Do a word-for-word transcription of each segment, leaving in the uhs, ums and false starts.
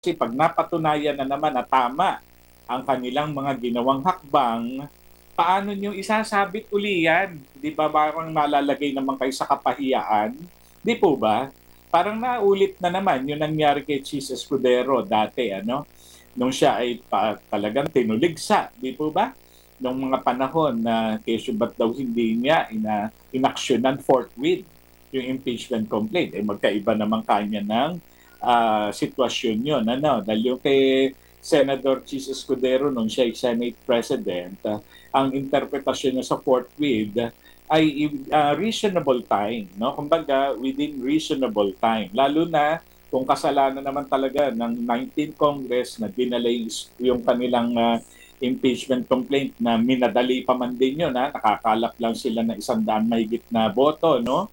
Kasi pag napatunayan na naman na tama ang kanilang mga ginawang hakbang, paano niyo isasabit uli yan? Di ba parang malalagay naman kayo sa kapahiyaan? Di po ba? Parang naulit na naman yung nangyari kay Chis Escudero dati, ano? Nung siya ay pa, talagang tinuligsa, di po ba? Nung mga panahon na kesyo ba't daw hindi niya ina, inaksyonan forthwith yung impeachment complaint. Eh magkaiba naman kanya ng uh, sitwasyon yun. Ano? Dahil yung kay Senator Chis Escudero nung siya ay Senate President, uh, ang interpretasyon niya sa forthwith ay uh, reasonable time. No? Kumbaga, within reasonable time. Lalo na kung kasalanan naman talaga ng nineteenth Congress na dinalay yung kanilang uh, impeachment complaint na minadali pa man din yun, ha? Nakakalap lang sila ng isang daan mahigit na boto, no?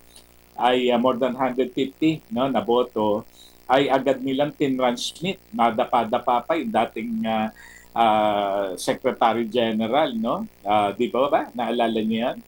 Ay uh, more than one hundred fifty no, na boto, ay agad nilang tinransmit. Nadapa-dapa pa yung dating uh, uh, Secretary General, no? Uh, di ba ba? Naalala niyo yan?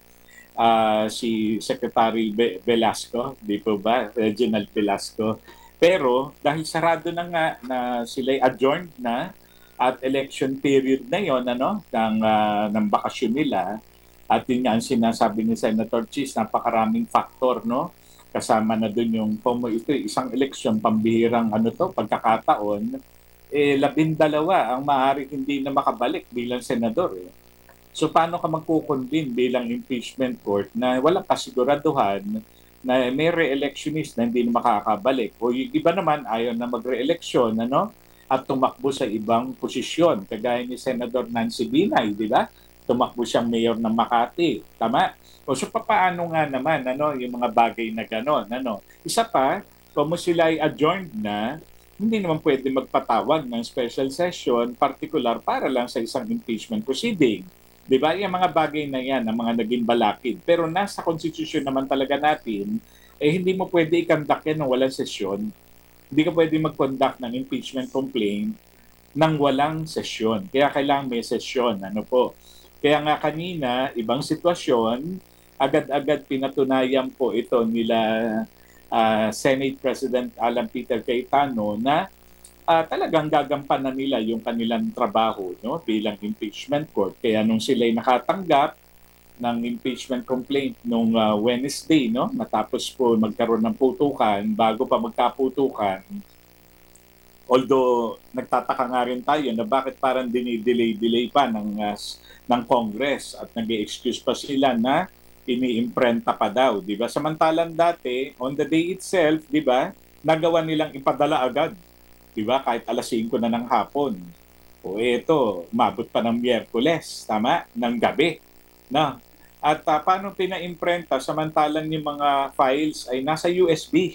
Uh, si Secretary Be- Velasco, di po ba? Reginald Velasco. Pero dahil sarado na nga na sila'y adjourned na at election period na yon, ano, ng, uh, ng bakasyon nila, at yun nga ang sinasabi ni Senator Chis, napakaraming factor, no? Kasama na dun yung, kung ito isang eleksyon, pambihirang ano to, pagkakataon, eh, labindalawa ang maaari hindi na makabalik bilang senador. Eh. So paano ka magkukonvene bilang impeachment court na walang kasiguraduhan na may re-electionist na hindi na makakabalik? O yung iba naman ayaw na magre-eleksyon, ano? At tumakbo sa ibang posisyon, kagaya ni Senator Nancy Binay, di ba? Tumakbo siyang mayor ng Makati. Tama? O so paano nga naman ano, yung mga bagay na gano'n? Ano? Isa pa, kung sila ay adjourned na, hindi naman pwede magpatawag ng special session particular para lang sa isang impeachment proceeding. Di ba? Yung mga bagay na yan, ang mga naging balakid. Pero nasa constitution naman talaga natin, eh hindi mo pwede ikandak yan ng walang sesyon. Hindi ka pwede mag-conduct ng impeachment complaint nang walang sesyon. Kaya kailangan may sesyon. Ano po? Kaya nga kanina, ibang sitwasyon, agad-agad pinatunayan po ito nila uh, Senate President Alan Peter Cayetano na uh, talagang gagampanan nila yung kanilang trabaho, no, bilang impeachment court. Kaya nung sila'y nakatanggap ng impeachment complaint nung uh, Wednesday, no, matapos po magkaroon ng putukan, bago pa magkaputukan, although nagtataka nga rin tayo na bakit parang dinidelay-delay pa ng, uh, ng Congress at nag-excuse pa sila na iniimprenta pa daw, di ba? Samantalang dati, on the day itself, di ba, nagawa nilang ipadala agad, di ba, kahit alas singko na ng hapon. O eto, mabot pa ng Miyerkules, tama, ng gabi. No? At uh, paano pinaimprenta samantalang yung mga files ay nasa U S B.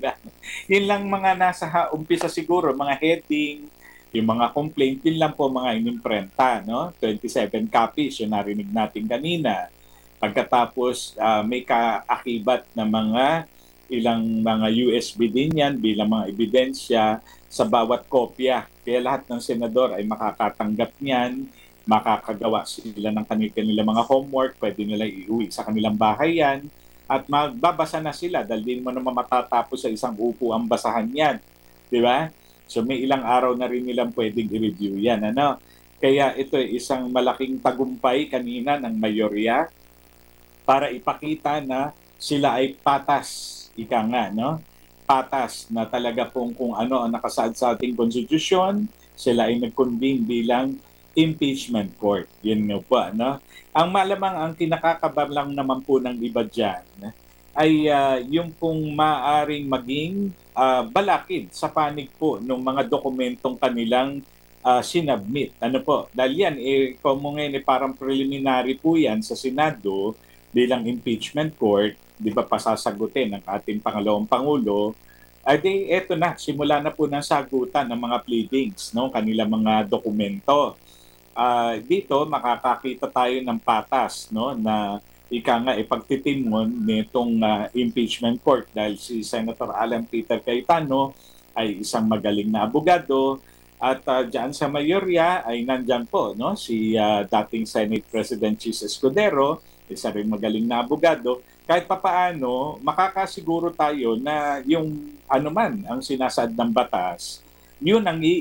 Yun lang mga nasa ha, umpisa siguro, mga heading, yung mga complaint, yun lang po mga inimprenta. No? twenty-seven copies, yung narinig natin kanina. Pagkatapos uh, may kaakibat na mga ilang mga U S B din yan bilang mga ebidensya sa bawat kopya. Kaya lahat ng senador ay makakatanggap niyan, makakagawa sila ng kanilang mga homework, pwede nila iuwi sa kanilang bahay yan, at magbabasa na sila dahil din mo naman matatapos sa isang upo ang basahan yan. Di ba? So may ilang araw na rin nilang pwedeng i-review yan. Ano? Kaya ito ay isang malaking tagumpay kanina ng mayorya para ipakita na sila ay patas, ika nga, no? Patas na talaga pong kung ano ang nakasaad sa ating konstitusyon, sila ay nag-convene bilang impeachment court. Yun nga po, no? Ang malamang, ang kinakakabar lang naman po ng iba dyan ay uh, yung pong maaring maging uh, balakid sa panig po ng mga dokumentong kanilang uh, sinubmit. Ano po? Dahil yan, eh, kung ngayon, eh, parang preliminary po yan sa Senado bilang impeachment court, di ba pasasagutin ng ating pangalawang Pangulo, ay di, eto na, simula na po ng sagutan ng mga pleadings, no, kanila mga dokumento. Uh, dito makakakita tayo ng patas, no, na ika nga ipagtitimon nitong uh, impeachment court dahil si Senator Alan Peter Cayetano ay isang magaling na abogado at uh, diyan sa mayorya ay nandyan po, no, si uh, dating Senate President Chis Escudero, isa rin magaling na abogado. Kahit papaano makakasiguro tayo na yung ano man ang sinasad ng batas Yun ang